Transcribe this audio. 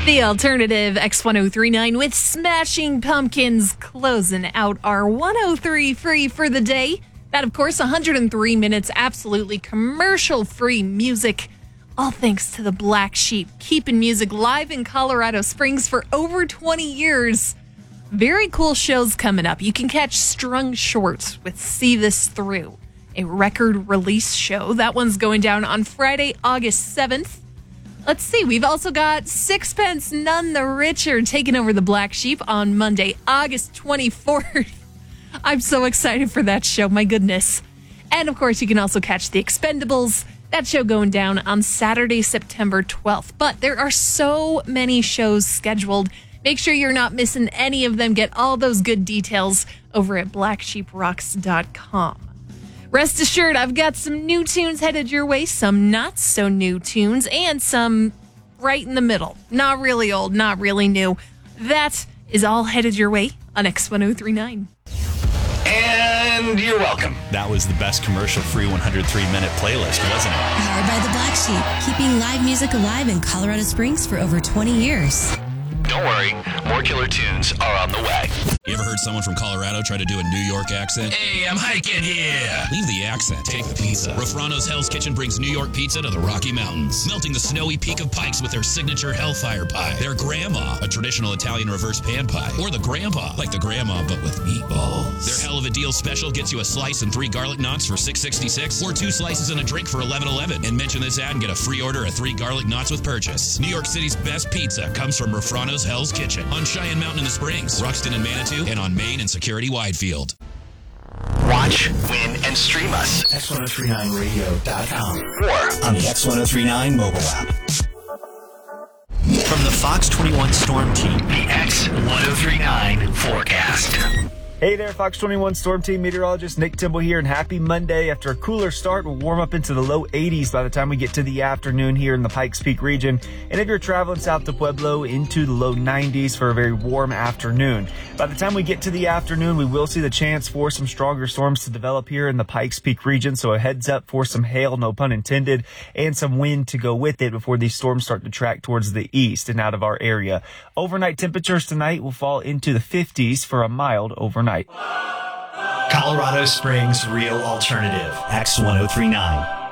The alternative X1039 with Smashing Pumpkins closing out our 103 free for the day. That, of course, 103 minutes absolutely commercial-free music. All thanks to the Black Sheep, keeping music live in Colorado Springs for over 20 years. Very cool shows coming up. You can catch Strung Short with See This Through, a record release show. That one's going down on Friday, August 7th. Let's see, we've also got Sixpence None the Richer taking over the Black Sheep on Monday, August 24th. I'm so excited for that show, my goodness. And of course, you can also catch The Expendables, that show going down on Saturday, September 12th. But there are so many shows scheduled. Make sure you're not missing any of them. Get all those good details over at blacksheeprocks.com. Rest assured, I've got some new tunes headed your way, some not so new tunes, and some right in the middle. Not really old, not really new. That is all headed your way on X1039. And you're welcome. That was the best commercial-free 103-minute playlist, wasn't it? Powered by the Black Sheep, keeping live music alive in Colorado Springs for over 20 years. Don't worry, more killer tunes are on the way. You ever heard someone from Colorado try to do a New York accent? Hey, I'm hiking here. Leave the accent. Take the pizza. Rafrano's Hell's Kitchen brings New York pizza to the Rocky Mountains, melting the snowy peak of Pikes with their signature Hellfire pie. Their Grandma, a traditional Italian reverse pan pie. Or the Grandpa, like the Grandma but with meatballs. Their Hell of a Deal special gets you a slice and 3 garlic knots for $6.66, or 2 slices and a drink for $11.11. And mention this ad and get a free order of 3 garlic knots with purchase. New York City's best pizza comes from Rafrano's Hell's Kitchen on Cheyenne Mountain in the Springs, Ruxton and Manitou, and on Main and Security Widefield. Watch, win, and stream us. X1039radio.com Or on the X1039 mobile app. From the Fox 21 Storm Team, the X1039 forecast. Hey there, Fox 21 Storm Team meteorologist Nick Timble here, and happy Monday. After a cooler start, we'll warm up into the low 80s by the time we get to the afternoon here in the Pikes Peak region. And if you're traveling south to Pueblo, into the low 90s for a very warm afternoon. By the time we get to the afternoon, we will see the chance for some stronger storms to develop here in the Pikes Peak region. So a heads up for some hail, no pun intended, and some wind to go with it before these storms start to track towards the east and out of our area. Overnight temperatures tonight will fall into the 50s for a mild overnight. Colorado Springs Real Alternative, X1039.